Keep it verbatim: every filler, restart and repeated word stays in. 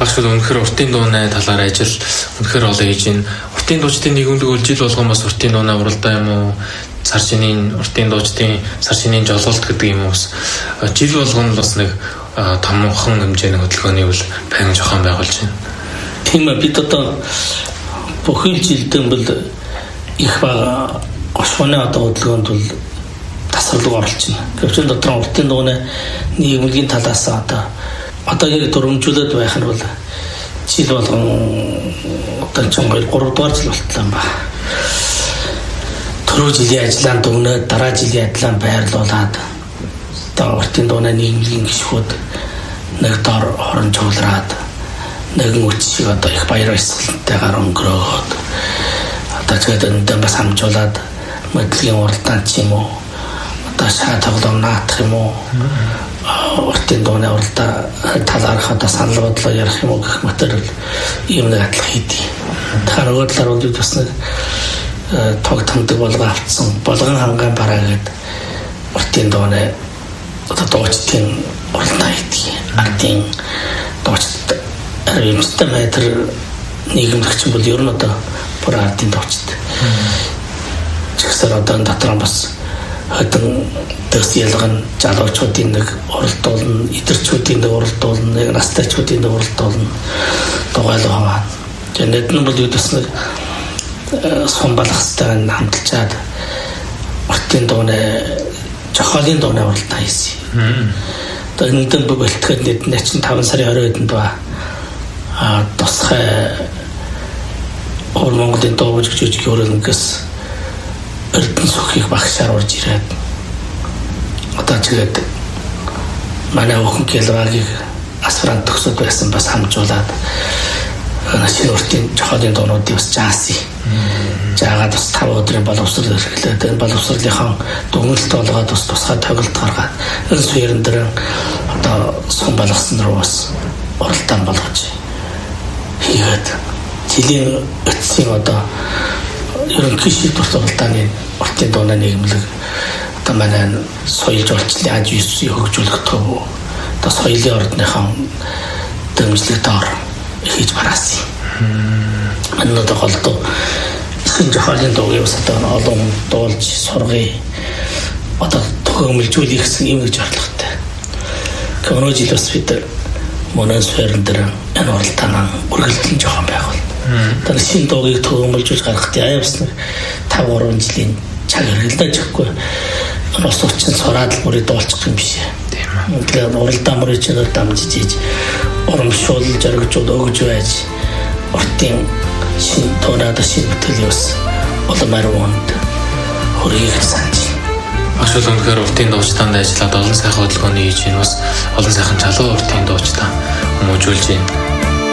Багшгүй өнөхөр уртын дууны талаар ажил өнөхөр олон хийж байна. Уртын дуучдын нийгэмлэг бол жил болгон бас уртын дууны уралдаа юм уу? Сар шинийн уртын дуучдын сар шинийн жолоолт гэдэг юм уу? Жил болгон бас нэг томхон хэмжээний хөдөлгөөний үйл пан жоохон байгуулж байна. Тийм ээ, бид одоо бүхэл жилдэн бол их бага гошгоны одоо хөдөлгөөнд бол тасралг оруулж байна. Гэвч дотор уртын дууны нийгэмлэгийн талаас одоо одоо яг дөрвөлжүүлээд байх нь бол жил болгон одоо ч гол гурав дахь жил болтлоо ба. Түрүү жилийн ажлаа дүгнээд дараа жилийн ажлаа байрлуулад одоо уртын дууны нийгэмлэгийн гишүүд нэг дор хорон цуглараад нэгэн үчиг одоо их баяр баясгалантайгаар өнгөрөөд одоо тэгээд энэ бас хамжуулаад мэдлэгийн уралдаан ч юм уу одоо шаа тоглоом наадах юм уу уртын дууны уралдаа талаарх одоо санал бодлоо ярих юм уу гэх мэтэр юм нэг атлах хийдий. Тэгэхээр нөгөө талаар бол бас нэг тог тамдаг болго авцсан болгон хангаан бараа гэдэг уртын дууны одоо дуучдын уралдаа хийдий. Ардын дуучд аримстай метр нийгэмлэгч бол ер нь одоо бүр ардын дуучд. Чигсэр одоо дотор бас хэдэн дэс ялган залуучуудын нэг уралдуулна, идэрчүүдийн нэг уралдуулна, нэг настайчуудын нэг уралдуулна дугайл аваад. Тэгээд нь бол юудас нэг сон балахстай хамталчаад уртын дууны жохолын дууны уралдаа хийсэн. Тэгээд энэ дэм бэлтгэхэд нэг чинь таван сарын оройд ба а тусгай ор Монголын дууж жижиг хөрөнгөс эрдэнэ сөхийг багшаар орж ирээд одоо тэгээд манай охин Келвагийг асфрант төгсөд байсан бас хамжуулаад шинэ уртын жохолын дуунуудыг бас жааси. Жаагаад бас тав өдрийн боловсрол эрхлээд энэ боловсролынхон дүгнэлт болгоод бас тусгай тоглолт гаргаад энэ суурин дээр одоо сон болгосон руу бас уралдаан болгож хийгээд жилийн өцсийн одоо ерөнхий шийдвэр уралдааны уртын дууны нийгэмлэг одоо манай соёл жуулчлалын аж үйлсийг хөгжүүлэх төв одоо соёлын ордныхон дэмжлэг доор хийж бараасан. Энэ одоо голдоо хэн жохолын дуугийн ус одоо олон дуулж сургая одоо төгөөмөлжүүлэх гэсэн юм гэж орлоготой. Көнөө жил бас бид монос ферн дээр энэ уралдаанаа үргэлжлэн жоохон байгуул. Тэр шинэ дуугийг төгөөмөлжүүлж гаргахад яавс нэг тав гурван жилийн цаг хэрэглэж өгөхгүй. Бас учин сураад л мөрөд дуулчих юм биш. Тийм ээ. Тэгээд уралдаан мөрөд ч дамжиж ийж урамшуул жаргажуул өгж байж уртын шинэ дуунаад шинэ бүтээл юус улмаар вонд хөргийг санаж. Ашгүй өнөхөр уртын дуучтанд ажиллаад олон сайхан хөдөлгөөний хийж ийн бас олон сайхан залуу уртын дуучтаа хүмүүжүүлж байна.